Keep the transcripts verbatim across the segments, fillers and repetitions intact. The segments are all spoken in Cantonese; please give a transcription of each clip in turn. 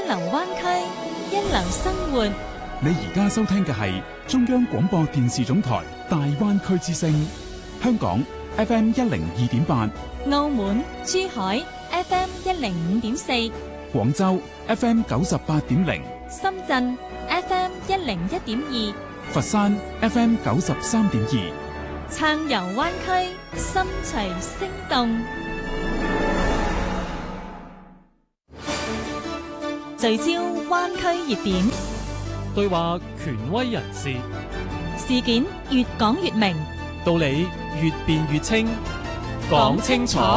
流灣區，一流生活。 你而家收聽嘅係中央廣播電視總台大灣區之聲，香港 F M 一零二點八， 澳門、珠海 F M 一零五點四， 廣州 F M 九十八點零， 深圳 F M 一零一點二， 佛山 F M 九十三點二。 暢遊灣區，心隨聲動。聚焦灣區熱點， 對話權威人士， 事件越講越明， 道理越辯越清，講清楚，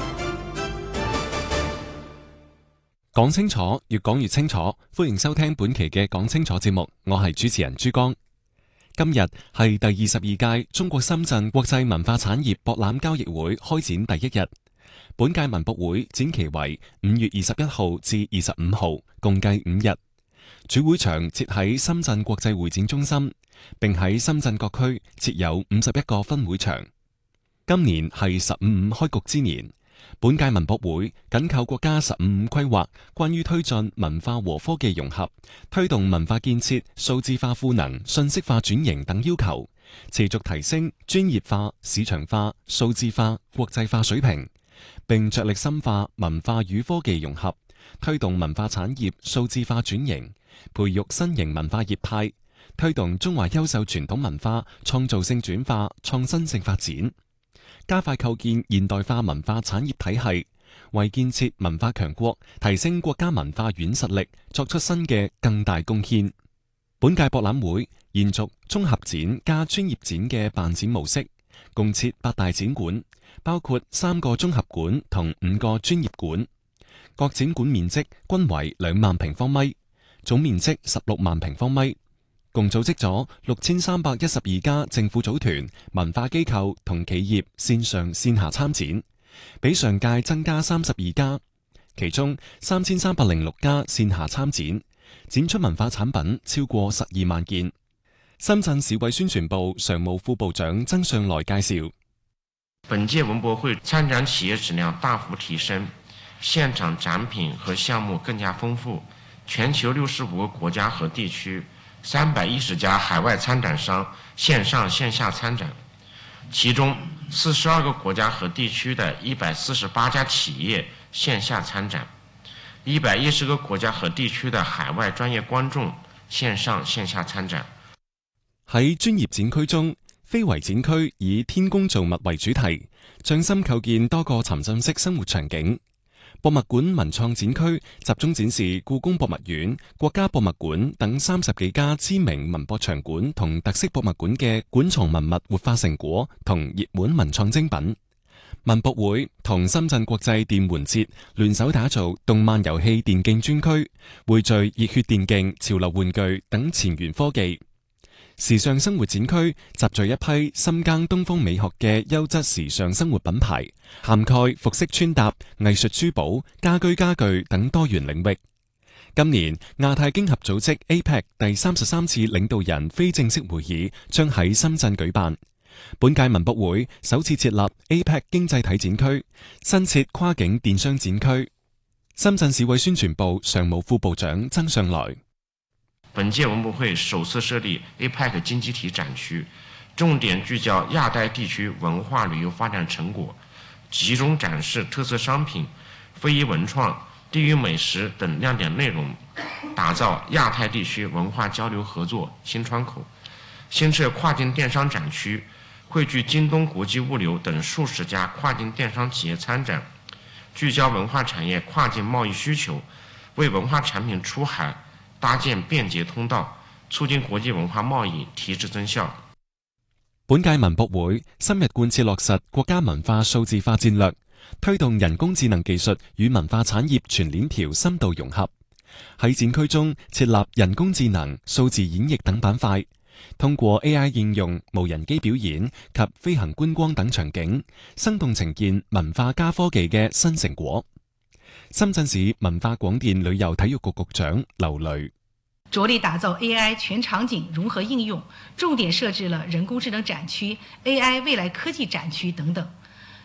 講清楚，越講越清楚。歡迎收聽本期嘅講清楚節目，我係主持人朱江。今日係第二十二屆中國深圳國際文化產業博覽交易會開展第一日。本屆文博會展期為五月二十一號至二十五號，共計五日。主會場設喺深圳國際會展中心，並喺深圳各區設有五十一個分會場。今年係十五五開局之年，本屆文博會緊扣國家十五五規劃關於推進文化和科技融合、推動文化建設數字化賦能、信息化轉型等要求，持續提升專業化、市場化、數字化、國際化水平，並着力深化文化與科技融合，推動文化產業數字化轉型，培育新型文化業態，推動中華優秀傳統文化創造性轉化、創新性發展，加快構建現代化文化產業體系，為建設文化強國、提升國家文化軟實力作出新嘅更大貢獻。本屆博覽會延續綜合展加專業展嘅辦展模式，共設八大展館，包括三個綜合館同五個專業館，各展館面積均為兩萬平方米，總面積十六萬平方米，共組織咗六千三百一十二家政府組團、文化機構同企業線上線下參展，比上屆增加三十二家，其中三千三百零六家線下參展，展出文化產品超過十二萬件。深圳市委宣傳部常務副部長曾上來介紹， 本屆文博會參展企業質量大幅提升，現場展品和項目更加豐富，全球六十五個國家和地區三百一十家海外參展商線上線下參展，其中四十二個國家和地區的一百四十八家企業線下參展，一百一十個國家和地區的海外專業觀眾線上線下參展。 喺專業展區中，非遺展區以天工造物為主題，匠心構建多個沉浸式生活場景。博物館文創展區集中展示故宮博物院、國家博物館等三十幾家知名文博場館同特色博物館嘅館藏文物活化成果同熱門文創精品。文博會同深圳國際電玩節聯手打造動漫遊戲電競專區，匯聚熱血電競、潮流玩具等前沿科技。時尚生活展區集聚一批深耕東方美學嘅優質時尚生活品牌，涵蓋服飾穿搭、藝術珠寶、家居家具等多元領域。今年亞太經合組織 A P E C 第三十三次領導人非正式會議將喺深圳舉辦。本屆文博會首次設立 A P E C 經濟體展區，新設跨境電商展區。深圳市委宣傳部常務副部長曾上來， 本屆文博會首次設立 A P E C 經濟體展區，重點聚焦亞太地區文化旅遊發展成果，集中展示特色商品、非遺文創、地域美食等亮點內容，打造亞太地區文化交流合作新窗口。新設跨境電商展區，匯聚京東國際物流等數十家跨境電商企業參展，聚焦文化產業跨境貿易需求，為文化產品出海搭建便捷通道，促進國際文化貿易提質增效。 本屆文博會深入貫徹落實國家文化數字化戰略，推動人工智能技術與文化產業全鏈條深度融合。喺展區中設立人工智能、數字演繹等板塊，通過 A I 應用、無人機表演及飛行觀光等場景，生動呈現文化加科技嘅新成果。深圳市文化廣電旅遊體育局局長劉雷， 着力打造 A I 全場景融合應用，重點設置了人工智能展區、A I 未來科技展區等等。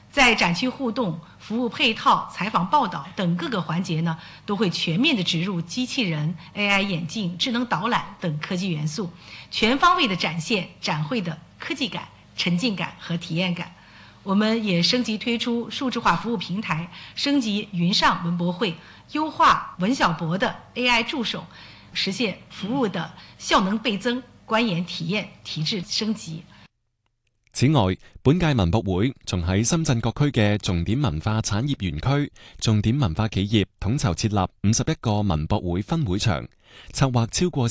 在展区互动、服务配套、采访报道等各个环节呢，都会全面的植入机器人、A I 眼镜、智能导览等科技元素，全方位的展现展会的科技感、沉浸感和体验感。我们也升级推出数字化服务平台，升级云上文博会，优化文小博的 A I 助手，实现服务的效能倍增、观演體驗提質升級。 此外，本屆文博會仲喺深圳各區嘅重點文化產業園區、重點文化企業統籌設立五十一個文博會分會場，策劃超過